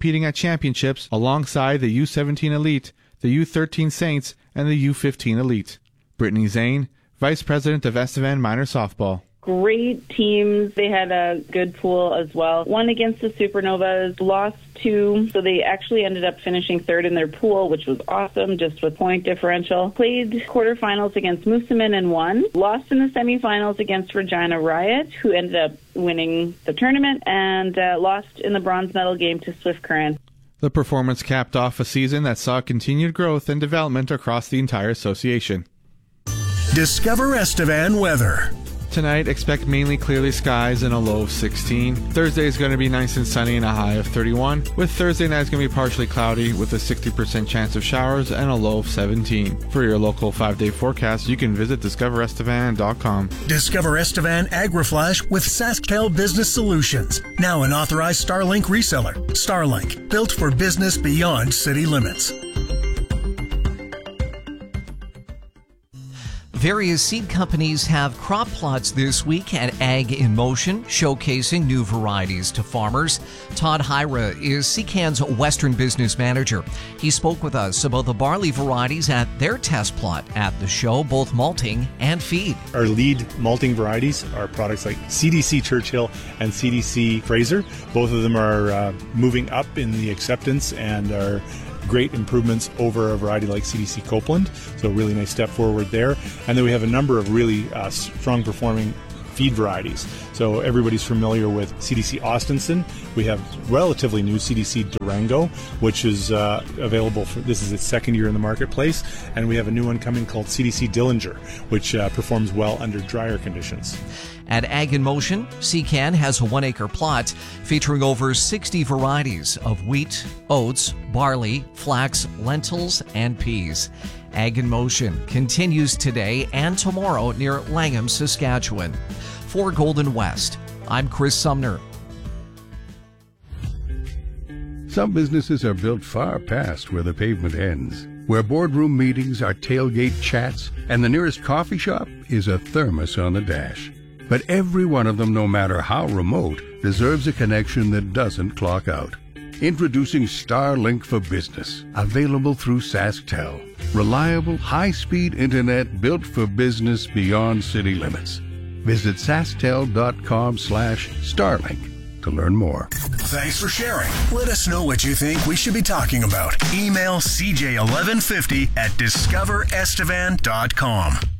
competing at championships alongside the U17 Elite, the U13 Saints, and the U15 Elite. Brittany Zane, Vice President of Estevan Minor Softball. Great teams. They had a good pool as well. Won against the Supernovas, lost 2, so they actually ended up finishing 3rd in their pool, which was awesome, just with point differential. Played quarterfinals against Moosomin and won. Lost in the semifinals against Regina Riot, who ended up winning the tournament, and lost in the bronze medal game to Swift Current. The performance capped off a season that saw continued growth and development across the entire association. Discover Estevan weather. Tonight, expect mainly clearly skies and a low of 16. Thursday is going to be nice and sunny and a high of 31, with Thursday night going to be partially cloudy with a 60% chance of showers and a low of 17. For your local 5-day forecast, you can visit discoverestevan.com. Discover Estevan AgriFlash with SaskTel Business Solutions, now an authorized Starlink reseller. Starlink, built for business beyond city limits. Various seed companies have crop plots this week at Ag in Motion, showcasing new varieties to farmers. Todd Hyra is Seacan's Western Business Manager. He spoke with us about the barley varieties at their test plot at the show, both malting and feed. Our lead malting varieties are products like CDC Churchill and CDC Fraser. Both of them are moving up in the acceptance and are great improvements over a variety like CDC Copeland, so a really nice step forward there. And then we have a number of really strong performing feed varieties. So everybody's familiar with CDC Austenson. We have relatively new CDC Durango, which is available for, this is its 2nd year in the marketplace. And we have a new one coming called CDC Dillinger, which performs well under drier conditions. At Ag in Motion, Seacan has a 1-acre plot featuring over 60 varieties of wheat, oats, barley, flax, lentils, and peas. Ag in Motion continues today and tomorrow near Langham, Saskatchewan. For Golden West, I'm Chris Sumner. Some businesses are built far past where the pavement ends, where boardroom meetings are tailgate chats, and the nearest coffee shop is a thermos on the dash. But every one of them, no matter how remote, deserves a connection that doesn't clock out. Introducing Starlink for Business, available through SaskTel. Reliable, high-speed internet built for business beyond city limits. Visit sasktel.com/Starlink to learn more. Thanks for sharing. Let us know what you think we should be talking about. Email CJ1150@discoverestevan.com.